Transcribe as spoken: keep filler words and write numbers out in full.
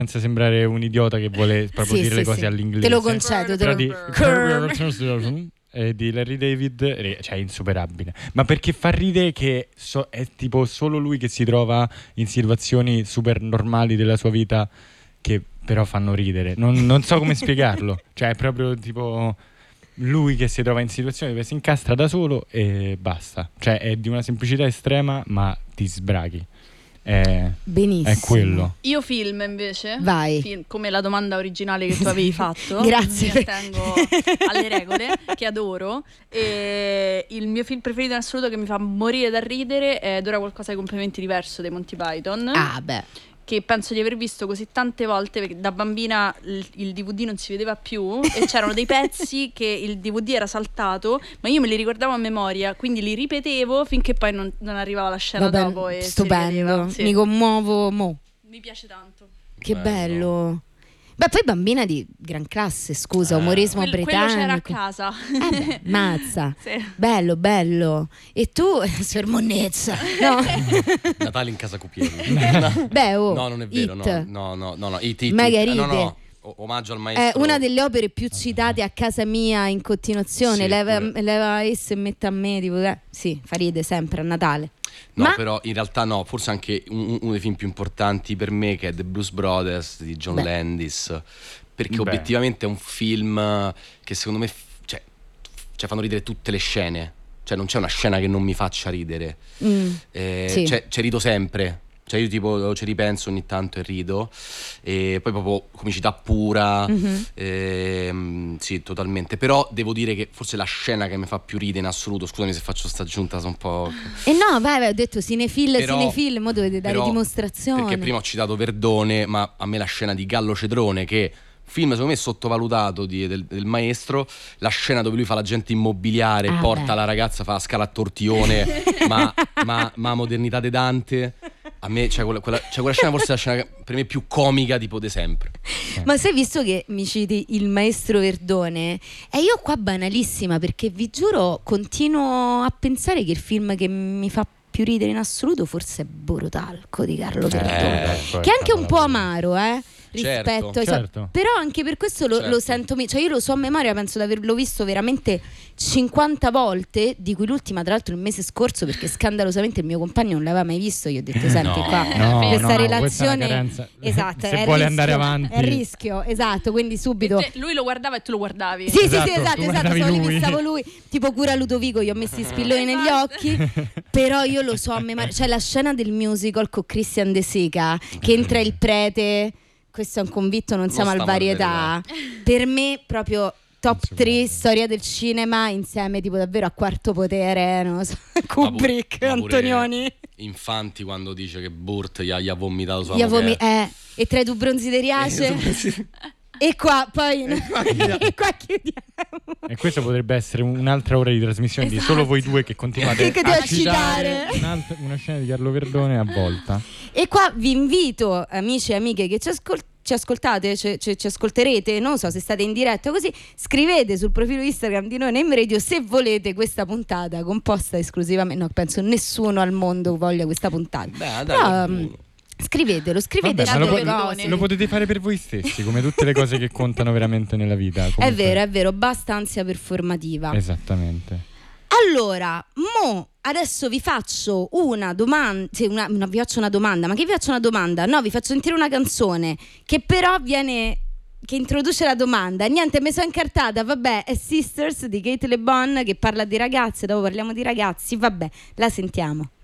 senza sembrare un idiota che vuole proprio Sì, dire sì, le cose sì. all'inglese. Te lo concedo, te Però lo- di e di Larry David, re- cioè insuperabile. Ma perché fa ridere che so- è tipo solo lui che si trova in situazioni super normali della sua vita che però fanno ridere. Non, non so come spiegarlo. Cioè è proprio tipo lui che si trova in situazioni dove si incastra da solo e basta. Cioè è di una semplicità estrema ma ti sbraghi. È, Benissimo. è quello. Io film invece. Vai. Film, come la domanda originale che tu avevi fatto. Grazie. Mi attengo alle regole, che adoro. E il mio film preferito in assoluto che mi fa morire da ridere è Ed ora qualcosa di completamente diverso dei Monty Python. Ah, beh. Che penso di aver visto così tante volte, perché da bambina il, il D V D non si vedeva più e c'erano dei pezzi che il D V D era saltato, ma io me li ricordavo a memoria, quindi li ripetevo finché poi non, non arrivava la scena Vabbè, dopo e si stupendo. rivedeva. Sì. Mi commuovo mo. Mi piace tanto. Che Bello. bello. Beh, poi bambina di gran classe, scusa, Eh. umorismo Quel- quello c'era a britannico. casa. Eh beh, mazza. Sì. Bello, bello. E tu, sermonnezza. No. Natale in casa Cupiello. Beh, oh, No, non è vero, no, It. no, no, no, no, It, It, Margherite. It. No, no, o- omaggio al È maestro. una delle opere più citate a casa mia in continuazione. Sì, leva, pure. leva essa e metta a me. Tipo, eh, sì, fa ride sempre a Natale. No, Ma però in realtà no, forse anche un- uno dei film più importanti per me, che è The Blues Brothers di John Beh. Landis, perché Beh. obiettivamente è un film che secondo me f- cioè, cioè fanno ridere tutte le scene, cioè non c'è una scena che non mi faccia ridere. mm, Eh, Sì. cioè, cioè rido sempre, cioè io tipo ci ripenso ogni tanto e rido, e poi proprio comicità pura. mhm. Ehm, sì, totalmente. Però devo dire che forse la scena che mi fa più ridere in assoluto, scusami se faccio sta aggiunta, sono un po'. E no, vai, vai, ho detto cinefil, Però- cinefil, mo dovete dare però- dimostrazione. Perché prima ho citato Verdone, ma a me la scena di Gallo Cedrone, che film secondo me sottovalutato di- del, del maestro, la scena dove lui fa l'agente immobiliare, Ah, porta beh. la ragazza, fa la scala a tortione, ma, ma, ma modernità de Dante. A me c'è quella, quella, c'è quella scena, forse è la scena per me più comica tipo de sempre. Ma sai, visto che mi citi il maestro Verdone, e io qua banalissima, perché vi giuro continuo a pensare che il film che mi fa più ridere in assoluto forse è Borotalco di Carlo Verdone, Eh, che è anche un po' amaro, eh, rispetto Certo, ai- certo. però anche per questo lo, Certo. lo sento me- cioè io lo so a memoria, penso di averlo visto veramente cinquanta volte, di cui l'ultima tra l'altro il mese scorso, perché scandalosamente il mio compagno non l'aveva mai visto. Io ho detto senti No. qua No, questa no, questa è una relazione carenza. esatto, Se è vuole rischio, andare avanti. è a rischio, esatto, quindi subito Te- lui lo guardava e tu lo guardavi. sì, Esatto, sì, sì, esatto, tu esatto, guardavi stavo lì, lui. fissavo lui, tipo cura Ludovico, gli ho messi i spilloni negli Esatto. occhi, però io lo so a memoria, cioè la scena del musical con Christian De Sica, che entra il prete, questo è un convitto, non siamo al stiamo a varietà, per me proprio top Non si tre guarda. storia del cinema insieme tipo davvero a Quarto Potere, non lo so, Kubrick, Ma pure Antonioni, Infanti quando dice che Burt gli ha, gli ha vomitato sulla gli avomi- moquette. eh, e tra i tu bronzi di Riace, e qua poi e qua chiudiamo. E questo potrebbe essere un'altra ora di trasmissione di solo voi due che continuate Che a devo citare citare. un'altra- una scena di Carlo Verdone a volta. E qua vi invito, amici e amiche che ci, ascol- ci ascoltate, ci, ci- ci ascolterete, non so se state in diretta o così, scrivete sul profilo Instagram di Noi Name Radio se volete questa puntata composta esclusivamente, no, penso nessuno al mondo voglia questa puntata. Beh, dai, Però, qualcuno. um, scrivetelo, scrivete Vabbè, ma lo, delle po- cose. lo potete fare per voi stessi, come tutte le cose che contano veramente nella vita. È comunque. vero, è vero, basta ansia performativa. Esattamente. Allora, mo adesso vi faccio una domanda, sì, una, no, vi faccio una domanda, ma che vi faccio una domanda? No, vi faccio sentire una canzone che però viene, che introduce la domanda. Niente, mi sono incartata, vabbè, è Sisters di Kate Le Bon che parla di ragazze, dopo parliamo di ragazzi, vabbè, la sentiamo.